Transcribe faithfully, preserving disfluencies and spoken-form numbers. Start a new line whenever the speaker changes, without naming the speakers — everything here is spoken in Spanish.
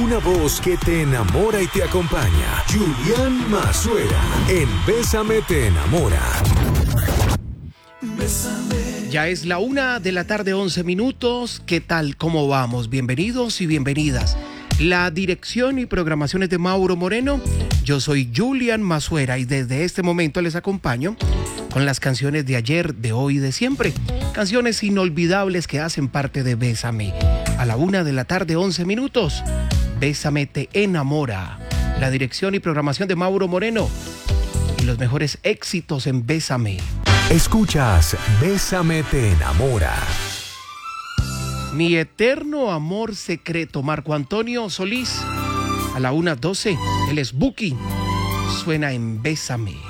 Una voz que te enamora y te acompaña. Julián Mazuera en Bésame te enamora.
Bésame. Ya es la una de la tarde, once minutos. ¿Qué tal? ¿Cómo vamos? Bienvenidos y bienvenidas. La dirección y programación es de Mauro Moreno. Yo soy Julián Mazuera y desde este momento les acompaño con las canciones de ayer, de hoy y de siempre. Canciones inolvidables que hacen parte de Bésame. A la una de la tarde, once minutos. Bésame te enamora. La dirección y programación de Mauro Moreno. Y los mejores éxitos en Bésame.
Escuchas Bésame te enamora.
Mi eterno amor secreto, Marco Antonio Solís. A la una doce, él es Buki. Suena en Bésame.